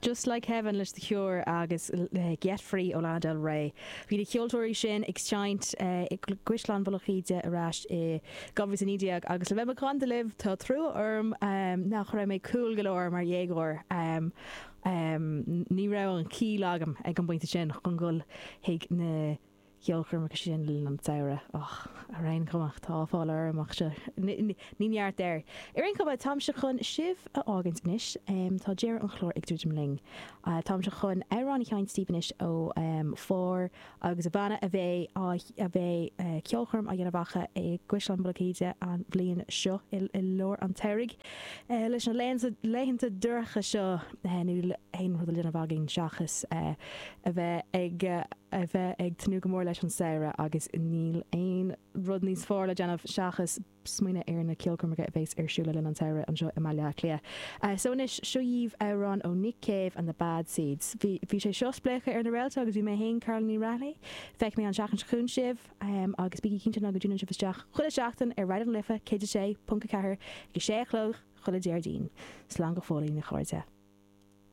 Just like heaven leis the cure agus get free ó Lana Del Rey. Bhí de ceoltóirí sin ag teint ag Ghuisleán Bolochide arás i gabhas an idiag agus le bheith can de libh tá trú orm nach raibh mé cool galore mar dhégor ní raibh an cí lagam ag an buinte sin chun gul hiag na ceolchur mar sin an saoire a rain cumach tá fáil amach se níart der. Irin cumad tam se chun sibh a ágant inis tá déir an chlór ag dúidim ling. Tam se chun Éireánna cheint Stephenis ó fór agus a bhana a bheith ceolchurm a dhéanamhacha i Ghuisleán Bolochide an bblion seo i leor an teirig. Leis na léhananta dúrcha seo nu ein rud a linahagin seachas a bheith ag tanú go mór leis an saoire agus níl ein rud níos fór le déanamh seachas smuoine ar na ceolchurm a bhééis arsúla linn an saoire an seo i maiile lia. So inis seoíomh Éireann ó Nick Cave and the Bad Seeds. Bhí sé seo splécha ar na réalta agus bhí mé haon Caroline Raleigh feic mé an seachan chun sibh agus bíí cinnte agus dúna sibh isteach chula seachtain ar raid an lifa cé sé punca cethir go sé chlóch chula déardín. Slán go fólaí na cháirte.